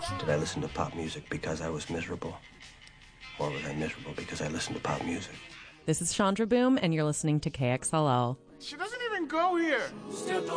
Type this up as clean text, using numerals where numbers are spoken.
Did I listen to pop music because I was miserable? Or was I miserable because I listened to pop music? This is Chandra Boom, and you're listening to KXLL. She doesn't even go here.